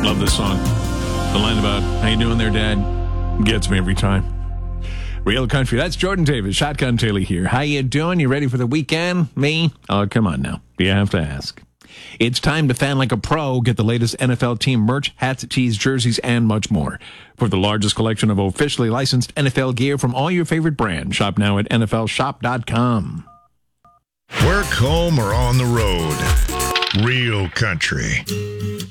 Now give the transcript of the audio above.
Love this song. The line about, how you doing there, Dad? Gets me every time. Real country. That's Jordan Davis. Shotgun Taylor here. How you doing? You ready for the weekend? Me? Oh, come on now. You have to ask. It's time to fan like a pro. Get the latest NFL team merch, hats, tees, jerseys, and much more. For the largest collection of officially licensed NFL gear from all your favorite brands, shop now at NFLshop.com. Work, home, or on the road. Real country.